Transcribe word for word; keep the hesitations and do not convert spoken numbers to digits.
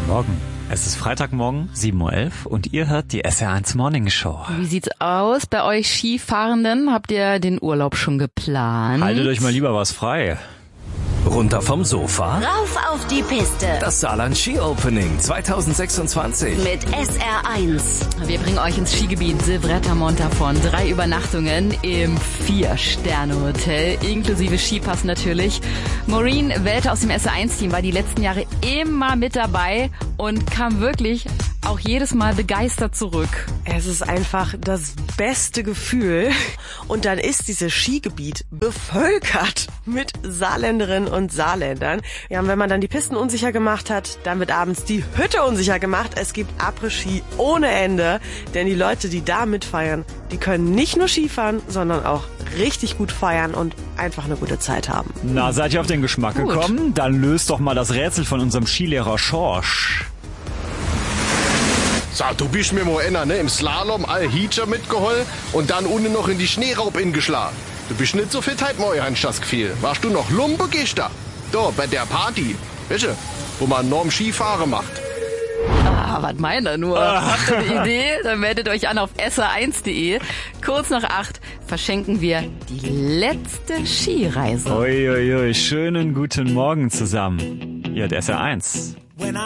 Guten Morgen. Es ist Freitagmorgen, sieben Uhr elf und ihr hört die S R eins Morning Show. Wie sieht's aus bei euch Skifahrenden? Habt ihr den Urlaub schon geplant? Haltet euch mal lieber was frei. Runter vom Sofa? Rauf auf die Piste. Das Saarland Ski Opening zwanzig sechsundzwanzig. Mit S R eins. Wir bringen euch ins Skigebiet Silvretta Montafon. Drei Übernachtungen im Vier-Sterne-Hotel, inklusive Skipass natürlich. Maureen Welter aus dem S R eins Team war die letzten Jahre immer mit dabei und kam wirklich auch jedes Mal begeistert zurück. Es ist einfach das beste Gefühl. Und dann ist dieses Skigebiet bevölkert mit Saarländerinnen und Saarländern. Ja, und wenn man dann die Pisten unsicher gemacht hat, dann wird abends die Hütte unsicher gemacht. Es gibt Après-Ski ohne Ende. Denn die Leute, die da mitfeiern, die können nicht nur Skifahren, sondern auch richtig gut feiern und einfach eine gute Zeit haben. Na, seid ihr auf den Geschmack Gut. gekommen? Dann löst doch mal das Rätsel von unserem Skilehrer Schorsch. Sag, du bist mir mal einer, ne? Im Slalom all Heacher mitgeholt und dann unten noch in die Schneeraub ingeschlagen. Du bist nicht so fit heute morgen, hast das Gefühl. Warst du noch Lumpe gestern? Da, bei der Party. Weißt du, wo man enorm Skifahren macht. Ah, was meint er nur? Habt ihr eine Idee? Dann meldet euch an auf S R eins punkt de. Kurz nach acht verschenken wir die letzte Skireise. Uiuiui, schönen guten Morgen zusammen. Ihr hört S R eins.